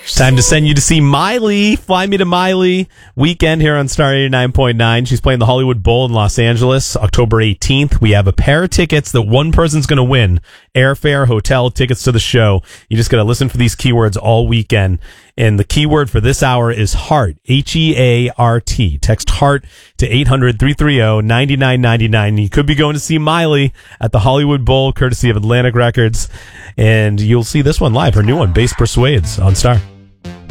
Time to send you to see Miley. Fly Me to Miley weekend here on Star 89.9. She's playing the Hollywood Bowl in Los Angeles, October 18th. We have a pair of tickets that one person's going to win. Airfare, hotel, tickets to the show. You just got to listen for these keywords all weekend. And the keyword for this hour is heart, H-E-A-R-T. Text heart to 800-330-9999. You could be going to see Miley at the Hollywood Bowl, courtesy of Atlantic Records. And you'll see this one live, her new one, Bass Persuades, on Star.